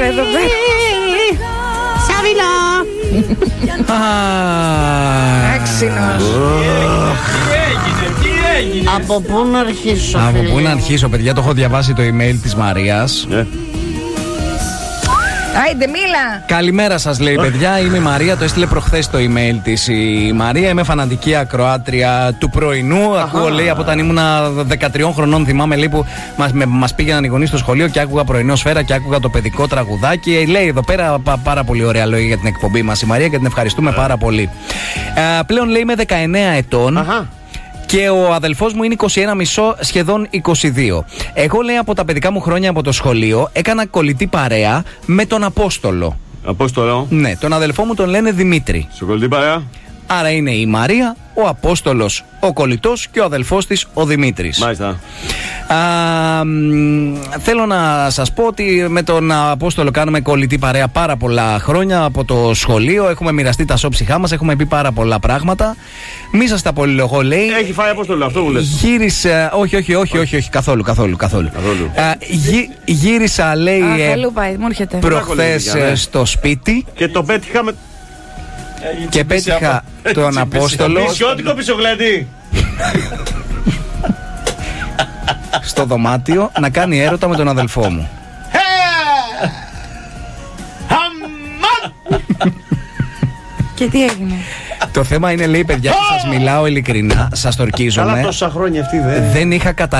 πέρα, εδώ πέρα. Σαβινό. Άξινος. Από πού να αρχίσω? Από πού να αρχίσω, παιδιά, το έχω διαβάσει το email της Μαρίας. Άιντε, μίλα. Καλημέρα σας, λέει, παιδιά. Είμαι η Μαρία. Το έστειλε προχθές το email της η Μαρία. Είμαι φανατική ακροάτρια του πρωινού. Ακούω, λέει, από όταν ήμουνα 13 χρονών. Θυμάμαι, λέει, που μας πήγαιναν οι γονείς στο σχολείο και άκουγα πρωινό Σφαίρα και άκουγα το παιδικό τραγουδάκι. Λέει εδώ πέρα πάρα πολύ ωραία λόγια για την εκπομπή μας η Μαρία και την ευχαριστούμε πάρα πολύ. Πλέον, λέει, είμαι 19 ετών. Και ο αδελφός μου είναι 21,5, σχεδόν 22. Εγώ, λέει, από τα παιδικά μου χρόνια από το σχολείο έκανα κολλητή παρέα με τον Απόστολο. Απόστολο. Ναι, τον αδελφό μου τον λένε Δημήτρη. Σε κολλητή παρέα. Άρα είναι η Μαρία, ο Απόστολος, ο κολλητός και ο αδελφός της, ο Δημήτρης. Μάλιστα. Θέλω να σας πω ότι με τον Απόστολο κάνουμε κολλητή παρέα πάρα πολλά χρόνια από το σχολείο. Έχουμε μοιραστεί τα σώψυχά μας, έχουμε πει πάρα πολλά πράγματα. Μη σας τα πολυλογώ, λέει. Έχει φάει Απόστολο, αυτό μου λες? Γύρισα. Όχι, καθόλου. Γύρισα, λέει, προχθές στο σπίτι. Και το πέτυχα με. Και πέτυχα τον Απόστολο. Νησιώτικο πισωγλέντι. Στο δωμάτιο να κάνει έρωτα με τον αδελφό μου. Και τι έγινε? Το θέμα είναι, λέει, παιδιά, και σας μιλάω ειλικρινά, σας το ορκίζομαι. Καλά, τόσα χρόνια αυτή δεν είχα καταλάβει.